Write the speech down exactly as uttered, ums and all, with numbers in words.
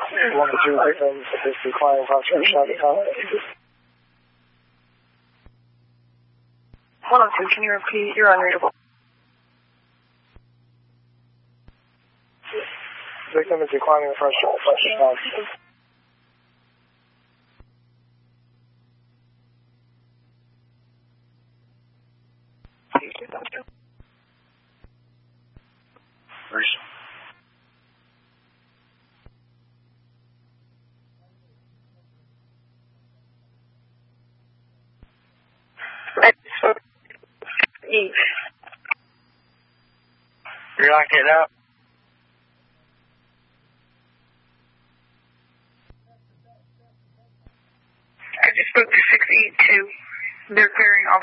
One of two victims is declining proximity shot at Hold on, two. Can you repeat? You're unreadable. Victim is declining front shot. First. Eve. You're not getting up? I just spoke to six eight two. They're clearing all